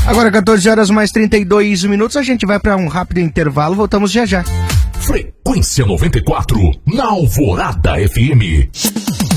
Agora 14 horas mais 32 minutos, a gente vai para um rápido intervalo, voltamos já já. Frequência 94, na Alvorada FM.